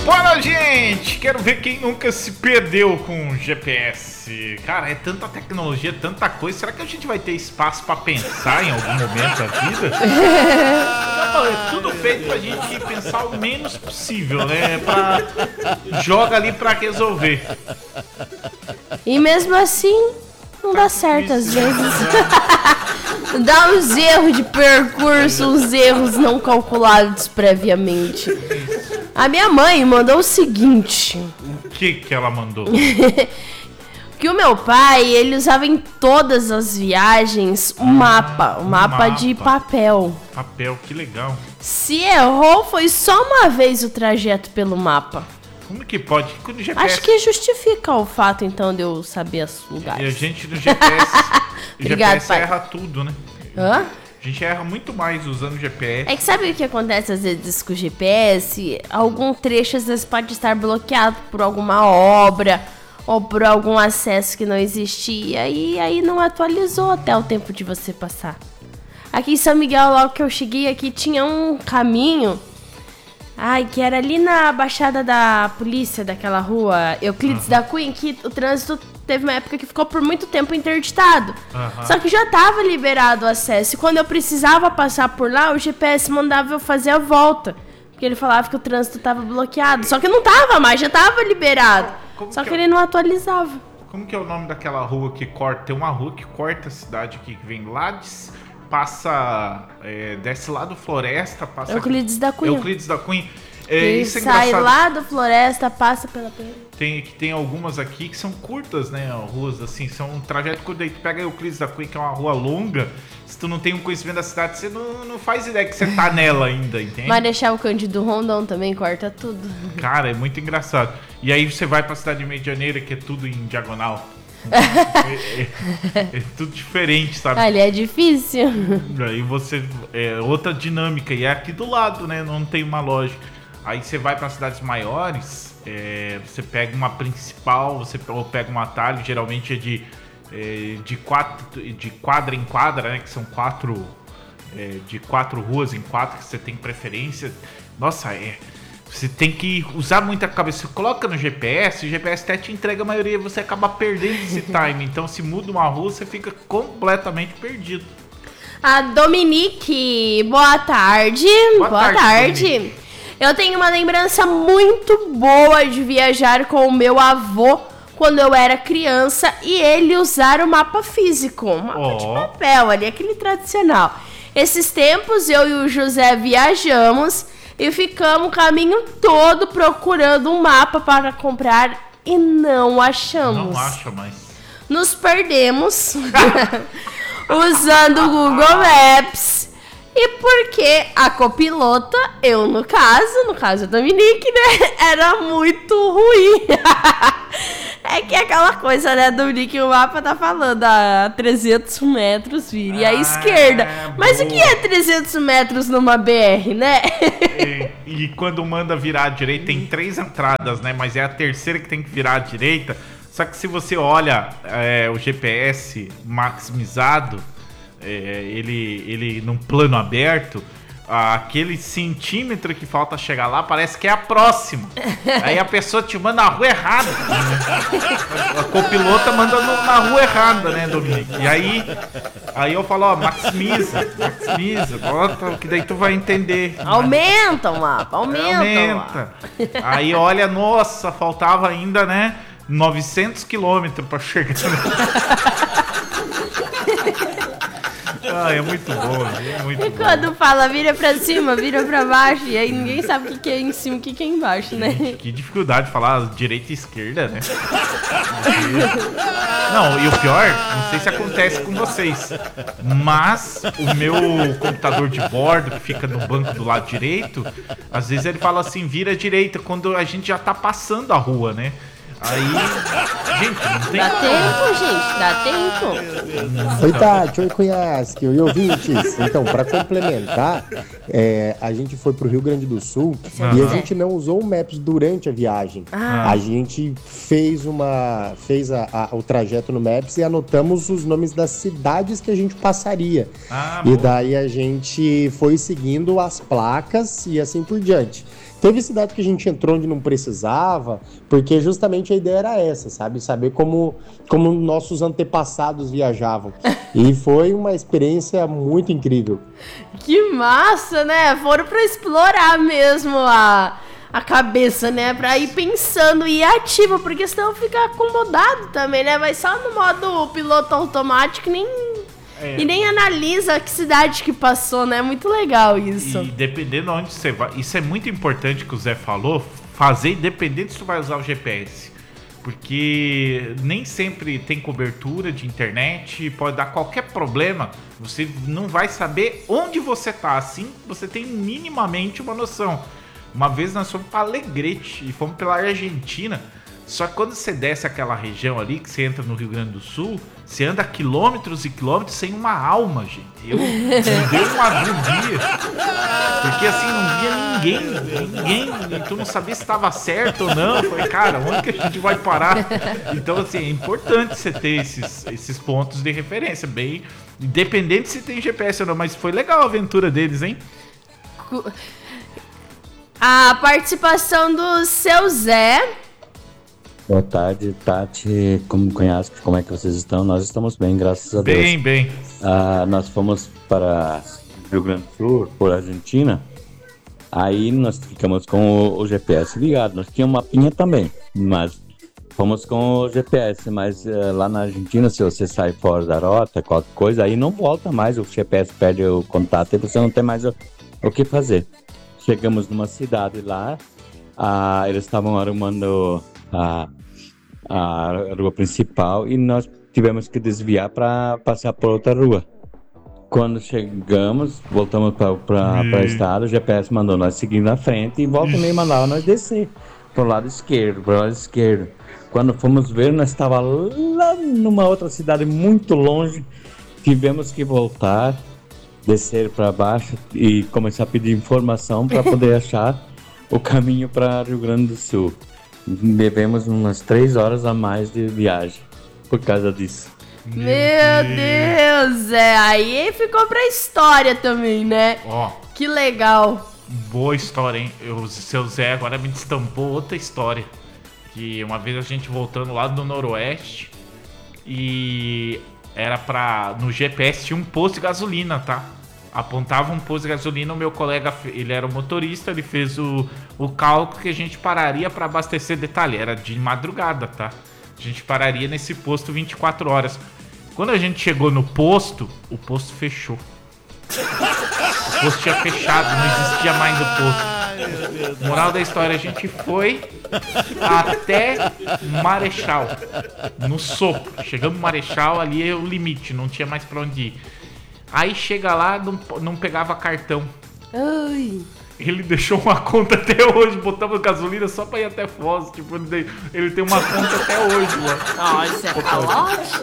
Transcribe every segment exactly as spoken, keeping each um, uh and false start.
Bora, gente! Quero ver quem nunca se perdeu com o G P S. Cara, é tanta tecnologia, tanta coisa. Será que a gente vai ter espaço pra pensar em algum momento da vida? Não, é tudo feito pra gente pensar o menos possível, né? Pra... Joga ali pra resolver. E mesmo assim, não dá certo às vezes. Dá uns erros de percurso, uns erros não calculados previamente. A minha mãe mandou o seguinte. O que que ela mandou? Que o meu pai, ele usava em todas as viagens um mapa, um mapa, mapa de papel. Papel, que legal. Se errou, foi só uma vez o trajeto pelo mapa. Como que pode? Com o G P S... Acho que justifica o fato, então, de eu saber os lugares. E a gente no G P S, Obrigado, G P S pai. erra tudo, né? Hã? A gente erra muito mais usando o G P S. É que sabe o que acontece às vezes com o G P S? Algum trecho às vezes pode estar bloqueado por alguma obra ou por algum acesso que não existia e aí não atualizou até o tempo de você passar. Aqui em São Miguel, logo que eu cheguei aqui, tinha um caminho, ai, que era ali na Baixada da Polícia, daquela rua Euclides uhum. da Cunha, que o trânsito teve uma época que ficou por muito tempo interditado. Uhum. Só que já estava liberado o acesso. E quando eu precisava passar por lá, o G P S mandava eu fazer a volta. Porque ele falava que o trânsito estava bloqueado. Só que não estava mais, já estava liberado. Como Só que, que ele não atualizava. Como que é o nome daquela rua que corta? Tem uma rua que corta a cidade aqui, que vem lá de... Passa... É, desce lá do Floresta, passa... Euclides da Cunha. Euclides da Cunha. É, isso é sai engraçado. lá do Floresta, passa pela... Tem, que tem algumas aqui que são curtas, né? Ruas assim, são um trajeto curto. Aí tu pega Euclides da Cunha, que é uma rua longa. Se tu não tem um conhecimento da cidade, você não, não faz ideia que você tá nela ainda, entende? Vai deixar o Cândido Rondon também, corta tudo. Cara, é muito engraçado. E aí você vai pra cidade de Medianeira, que é tudo em diagonal. é, é, é tudo diferente, sabe? Ali é difícil. Aí você... É outra dinâmica. E é aqui do lado, né? Não tem uma loja. Aí você vai para cidades maiores, é, você pega uma principal, você ou pega um atalho, geralmente é de, é, de, quatro, de quadra em quadra, né? Que são quatro, é, de quatro ruas em quatro que você tem preferência. Nossa, é, você tem que usar muita cabeça. Você coloca no G P S, o G P S até te entrega a maioria, você acaba perdendo esse time. Então se muda uma rua, você fica completamente perdido. A Dominique, boa tarde. Boa, boa tarde. tarde. Eu tenho uma lembrança muito boa de viajar com o meu avô quando eu era criança e ele usar o mapa físico, um mapa oh. de papel ali, aquele tradicional. Esses tempos eu e o José viajamos e ficamos o caminho todo procurando um mapa para comprar e não achamos. Não acha mais. Nos perdemos usando o Google Maps. E porque a copilota, eu no caso, no caso da Dominique, né, era muito ruim. É que é aquela coisa, né, Dominique, o mapa tá falando a trezentos metros, vire e à esquerda. Mas boa. O que é trezentos metros numa B R, né? E, e quando manda virar à direita, tem três entradas, né, mas é a terceira que tem que virar à direita. Só que se você olha é, o G P S maximizado, É, ele, ele num plano aberto, aquele centímetro que falta chegar lá parece que é a próxima. Aí a pessoa te manda na rua errada. A copilota manda no, na rua errada, né, Dominique? E aí, aí eu falo, ó, maximiza, maximiza, bota, que daí tu vai entender. Aumenta o mapa, aumenta. Aumenta. Aí olha, nossa, faltava ainda, né, novecentos quilômetros pra chegar. Ah, é muito bom, é muito e bom. Quando fala vira pra cima, vira pra baixo, e aí ninguém sabe o que é em cima e o que é embaixo, né? Que, que dificuldade de falar direita e esquerda, né? Não, e o pior, não sei se acontece com vocês, mas o meu computador de bordo, que fica no banco do lado direito, às vezes ele fala assim, vira à direita, quando a gente já tá passando a rua, né? Aí, gente, não tem Dá como. tempo, gente, dá tempo. Oi, Tati, oi, Cunhasque, oi, ouvintes. Então, para complementar, é, a gente foi pro Rio Grande do Sul uhum. e a gente não usou o Maps durante a viagem. Ah. A gente fez, uma, fez a, a, o trajeto no Maps e anotamos os nomes das cidades que a gente passaria. Ah, e daí a gente foi seguindo as placas e assim por diante. Teve cidade que a gente entrou onde não precisava, porque justamente a ideia era essa, sabe? Saber como, como nossos antepassados viajavam. E foi uma experiência muito incrível. Que massa, né? Foram pra explorar mesmo a, a cabeça, né? Pra ir pensando e ir ativo, porque senão fica acomodado também, né? Mas só no modo piloto automático nem... É. E nem analisa que cidade que passou, né? Muito legal isso. E dependendo de onde você vai... Isso é muito importante que o Zé falou. Fazer independente se tu vai usar o G P S. Porque nem sempre tem cobertura de internet. Pode dar qualquer problema. Você não vai saber onde você tá. Assim, você tem minimamente uma noção. Uma vez nós fomos para Alegrete e fomos pela Argentina. Só que quando você desce aquela região ali, que você entra no Rio Grande do Sul, você anda quilômetros e quilômetros sem uma alma, gente. Eu me dei uma agonia. Porque assim, não via ninguém, ninguém. E tu não sabia se estava certo ou não. Eu falei, cara, onde que a gente vai parar? Então, assim, é importante você ter esses, esses pontos de referência. Bem, independente se tem G P S ou não. Mas foi legal a aventura deles, hein? A participação do seu Zé... Boa tarde, Tati, como conhece, como é que vocês estão? Nós estamos bem, graças a Deus. Bem, bem. Ah, nós fomos para Rio Grande do Sul, por Argentina, aí nós ficamos com o, o G P S ligado. Nós tínhamos uma mapinha também, mas fomos com o G P S, mas uh, lá na Argentina, se você sai fora da rota, qualquer coisa, aí não volta mais, o G P S perde o contato e você não tem mais o, o que fazer. Chegamos numa cidade lá, ah, eles estavam arrumando... A, a rua principal e nós tivemos que desviar para passar por outra rua. Quando chegamos, voltamos para a estrada, o G P S mandou nós seguir na frente e volta e meio mandava nós descer para o lado esquerdo, para o lado esquerdo. Quando fomos ver, nós estávamos lá numa outra cidade muito longe, tivemos que voltar, descer para baixo e começar a pedir informação para poder achar o caminho para Rio Grande do Sul. Devemos umas três horas a mais de viagem por causa disso. Meu Deus, é, aí ficou pra história também, né? Ó, que legal. Boa história, hein? O seu Zé agora me destampou outra história. Que uma vez a gente voltando lá do Noroeste e era pra... No G P S tinha um posto de gasolina, tá? Apontava um posto de gasolina, o meu colega, ele era o motorista, ele fez o, o cálculo que a gente pararia para abastecer. Detalhe, era de madrugada, tá? A gente pararia nesse posto vinte e quatro horas. Quando a gente chegou no posto, o posto fechou. O posto tinha fechado, não existia mais o posto. Moral da história, a gente foi até Marechal, no soco. Chegamos no Marechal, ali é o limite, não tinha mais para onde ir. Aí chega lá, não, não pegava cartão. Ai. Ele deixou uma conta até hoje, botamos gasolina só pra ir até Foz. Tipo, ele, ele tem uma conta até hoje lá. Nossa, é calote.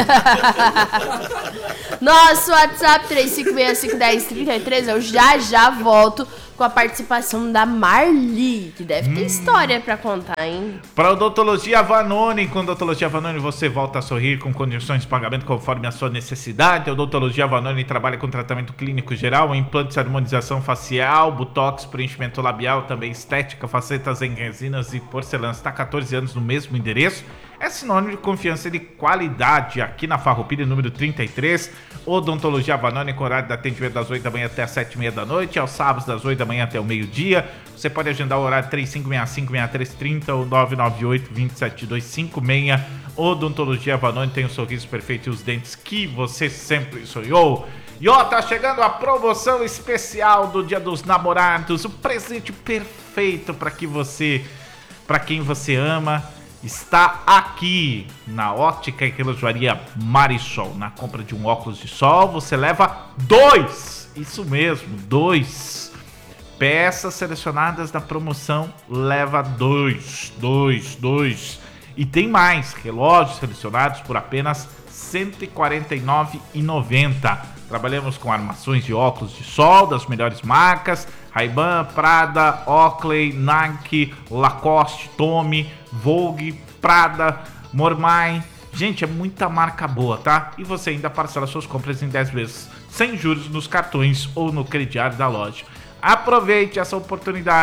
Nosso WhatsApp três cinco seis cinco um zero três três. Eu já já volto com a participação da Marli, que deve ter hum. história pra contar, hein? Para Odontologia Vanoni, com Odontologia Vanoni você volta a sorrir com condições de pagamento conforme a sua necessidade. A Odontologia Vanoni trabalha com tratamento clínico geral, implantes, harmonização facial, botox, preenchimento labial, também estética, facetas em resinas e porcelanas. Está há catorze anos no mesmo endereço. É sinônimo de confiança e de qualidade aqui na Farroupilha, número trinta e três. Odontologia Vanoni, com horário de atendimento das oito da manhã até as sete e meia da noite, aos sábados das oito da manhã até o meio-dia. Você pode agendar o horário três cinco seis cinco, seis três três zero ou nove nove oito, dois sete dois cinco seis. Odontologia Vanoni tem o sorriso perfeito e os dentes que você sempre sonhou. E ó, tá chegando a promoção especial do Dia dos Namorados, o presente perfeito para que você, para quem você ama. Está aqui na Ótica e Relojoaria Marisol. Na compra de um óculos de sol, você leva dois. Isso mesmo, dois. Peças selecionadas da promoção, leva dois. Dois, dois. E tem mais, relógios selecionados por apenas cento e quarenta e nove reais e noventa centavos. Trabalhamos com armações de óculos de sol das melhores marcas: Ray-Ban, Prada, Oakley, Nike, Lacoste, Tommy, Vogue, Prada, Mormai. Gente, é muita marca boa, tá? E você ainda parcela suas compras em dez vezes sem juros nos cartões ou no crediário da loja. Aproveite essa oportunidade.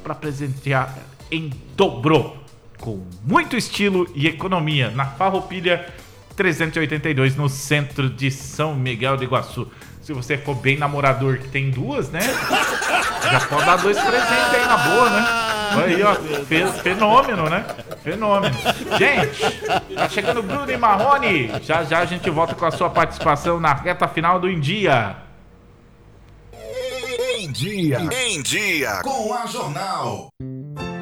para presentear em dobro, com muito estilo e economia, na Farroupilha trezentos e oitenta e dois, no centro de São Miguel do Iguaçu. Se você for bem namorador que tem duas, né? Já pode dar dois presentes aí na boa, né? Aí, ó, fenômeno, né? Fenômeno. Gente, tá chegando o Bruno e Marrone. Já já a gente volta com a sua participação na reta final do Em Dia. Em Dia. Em Dia. Com a Jornal.